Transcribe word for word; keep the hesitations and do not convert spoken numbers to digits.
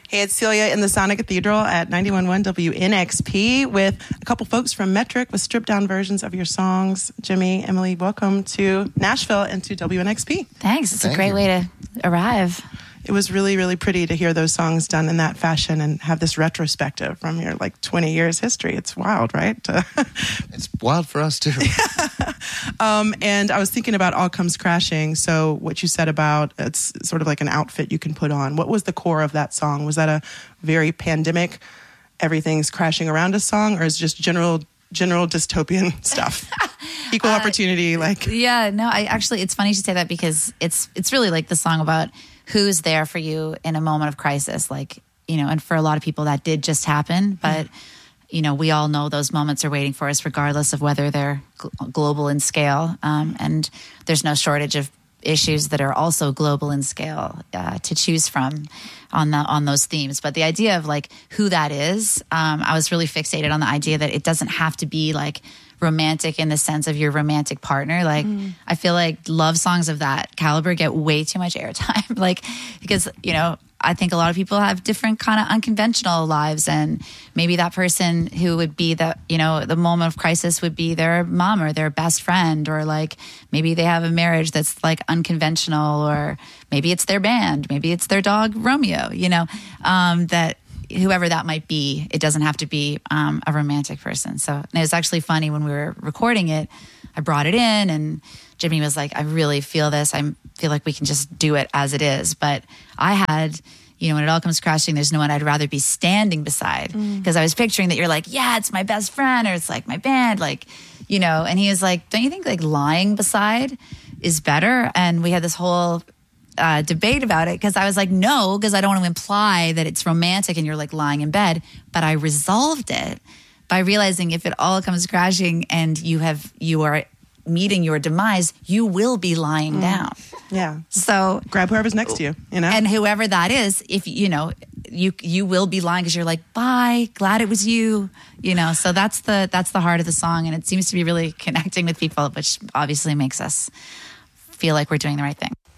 Hey, it's Celia in the Sonic Cathedral at ninety-one point one W N X P with a couple folks from Metric with stripped down versions of your songs. Jimmy, Emily, welcome to Nashville and to W N X P. Thanks. It's Thank a great you. way to arrive. It was really, really pretty to hear those songs done in that fashion and have this retrospective from your like twenty years history. It's wild, right? It's wild for us too. um, and I was thinking about All Comes Crashing. So what you said about it's sort of like an outfit you can put on. What was the core of that song? Was that a very pandemic, everything's crashing around us song, or is it just general general dystopian stuff? Equal opportunity, uh, like yeah. No, I actually, it's funny you should say that because it's it's really like the song about who's there for you in a moment of crisis. Like, you know, and for a lot of people that did just happen, but mm. you know, we all know those moments are waiting for us regardless of whether they're gl- global in scale. Um, and there's no shortage of issues that are also global in scale uh, to choose from on the on those themes. But the idea of like who that is, um, I was really fixated on the idea that it doesn't have to be like romantic in the sense of your romantic partner. Like mm. I feel like love songs of that caliber get way too much airtime. Like because, you know, I think a lot of people have different kind of unconventional lives, and maybe that person who would be the, you know, the moment of crisis would be their mom or their best friend, or like maybe they have a marriage that's like unconventional, or maybe it's their band, maybe it's their dog Romeo, you know, um, that whoever that might be, it doesn't have to be um, a romantic person. So and it was actually funny when we were recording it, I brought it in and Jimmy was like, I really feel this. I feel like we can just do it as it is. But I had, you know, when it all comes crashing, there's no one I'd rather be standing beside, because mm. I was picturing that you're like, yeah, it's my best friend, or it's like my band, like, you know, and he was like, don't you think like lying beside is better? And we had this whole uh, debate about it, because I was like, no, because I don't want to imply that it's romantic and you're like lying in bed. But I resolved it by realizing if it all comes crashing and you have, you are meeting your demise, you will be lying mm. down. Yeah. So grab whoever's next to you, you know? And whoever that is, if you know, you you will be lying because you're like, bye, glad it was you, you know. So that's the that's the heart of the song, and it seems to be really connecting with people, which obviously makes us feel like we're doing the right thing.